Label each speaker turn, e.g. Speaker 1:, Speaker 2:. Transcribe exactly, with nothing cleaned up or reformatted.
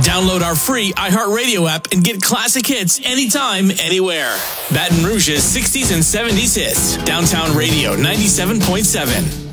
Speaker 1: Download our free iHeartRadio app and get classic hits anytime, anywhere. Baton Rouge's sixties and seventies hits. Downtown Radio ninety-seven point seven.